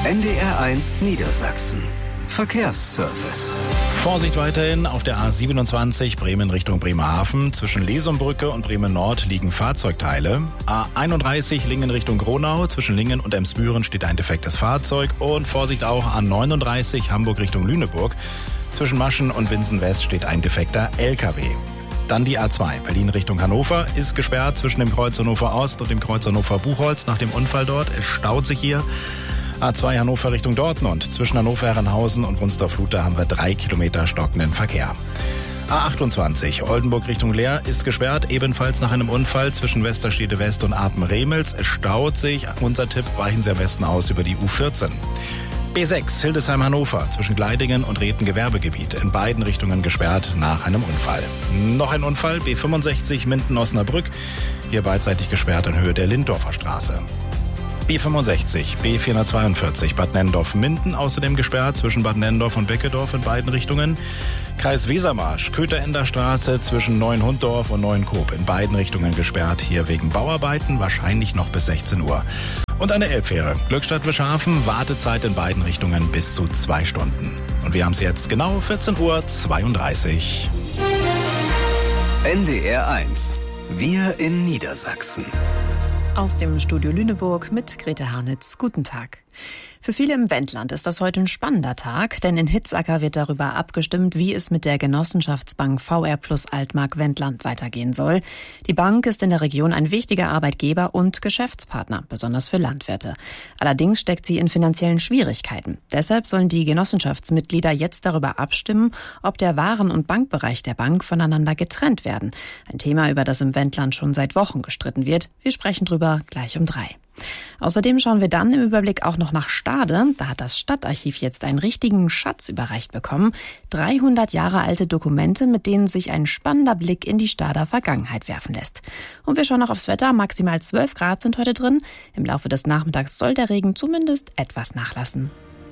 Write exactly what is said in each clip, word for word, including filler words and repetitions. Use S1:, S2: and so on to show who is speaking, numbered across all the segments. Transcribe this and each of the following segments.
S1: N D R eins Niedersachsen. Verkehrsservice.
S2: Vorsicht weiterhin auf der A siebenundzwanzig Bremen Richtung Bremerhaven. Zwischen Lesumbrücke und Bremen Nord liegen Fahrzeugteile. A einunddreißig Lingen Richtung Gronau. Zwischen Lingen und Emsbüren steht ein defektes Fahrzeug. Und Vorsicht auch A neununddreißig Hamburg Richtung Lüneburg. Zwischen Maschen und Winsen West steht ein defekter L K W. Dann die A zwei Berlin Richtung Hannover ist gesperrt zwischen dem Kreuz Hannover Ost und dem Kreuz Hannover Buchholz nach dem Unfall dort. Es staut sich hier. A zwei Hannover Richtung Dortmund. Zwischen Hannover-Herrenhausen und Wunstorf-Luther haben wir drei Kilometer stockenden Verkehr. A achtundzwanzig Oldenburg Richtung Leer ist gesperrt, ebenfalls nach einem Unfall zwischen Westerstede West und Apen-Remels. Es staut sich. Unser Tipp, weichen Sie am besten aus über die U vierzehn. B sechs Hildesheim-Hannover zwischen Gleidingen und Reten-Gewerbegebiet. In beiden Richtungen gesperrt nach einem Unfall. Noch ein Unfall, B fünfundsechzig Minden-Osnabrück. Hier beidseitig gesperrt in Höhe der Linddorfer Straße. B fünfundsechzig, B vierhundertzweiundvierzig Bad Nennendorf-Minden außerdem gesperrt zwischen Bad Nennendorf und Beckedorf in beiden Richtungen. Kreis Wesermarsch, Köterender Straße zwischen Neuenhunddorf und Neuenkoop in beiden Richtungen gesperrt, hier wegen Bauarbeiten, wahrscheinlich noch bis sechzehn Uhr. Und eine Elbfähre, Glückstadt-Wischhafen, Wartezeit in beiden Richtungen bis zu zwei Stunden. Und wir haben es jetzt genau vierzehn Uhr zweiunddreißig.
S1: N D R eins. Wir in Niedersachsen.
S3: Aus dem Studio Lüneburg mit Grete Harnitz. Guten Tag. Für viele im Wendland ist das heute ein spannender Tag, denn in Hitzacker wird darüber abgestimmt, wie es mit der Genossenschaftsbank V R Plus Altmark Wendland weitergehen soll. Die Bank ist in der Region ein wichtiger Arbeitgeber und Geschäftspartner, besonders für Landwirte. Allerdings steckt sie in finanziellen Schwierigkeiten. Deshalb sollen die Genossenschaftsmitglieder jetzt darüber abstimmen, ob der Waren- und Bankbereich der Bank voneinander getrennt werden. Ein Thema, über das im Wendland schon seit Wochen gestritten wird. Wir sprechen drüber gleich um drei. Außerdem schauen wir dann im Überblick auch noch nach Stade. Da hat das Stadtarchiv jetzt einen richtigen Schatz überreicht bekommen. dreihundert Jahre alte Dokumente, mit denen sich ein spannender Blick in die Stader Vergangenheit werfen lässt. Und wir schauen noch aufs Wetter. Maximal zwölf Grad sind heute drin. Im Laufe des Nachmittags soll der Regen zumindest etwas nachlassen.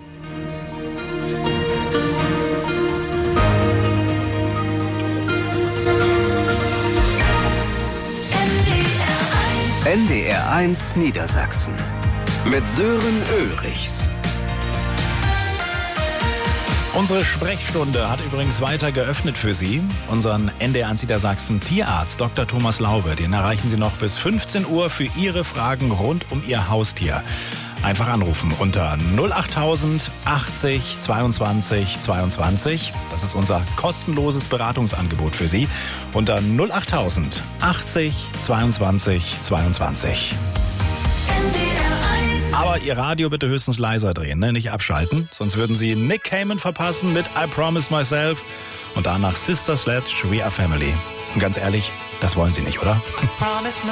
S1: N D R eins Niedersachsen mit Sören Ulrichs.
S2: Unsere Sprechstunde hat übrigens weiter geöffnet für Sie. Unseren N D R eins Niedersachsen Tierarzt Doktor Thomas Laube, den erreichen Sie noch bis fünfzehn Uhr für Ihre Fragen rund um Ihr Haustier. Einfach anrufen unter null achttausend achtzig zweiundzwanzig zweiundzwanzig. Das ist unser kostenloses Beratungsangebot für Sie. Unter null achttausend achtzig zweiundzwanzig zweiundzwanzig. Aber Ihr Radio bitte höchstens leiser drehen, ne? Nicht abschalten. Sonst würden Sie Nick Cayman verpassen mit I Promise Myself. Und danach Sister Sledge, We Are Family. Und ganz ehrlich, das wollen Sie nicht, oder?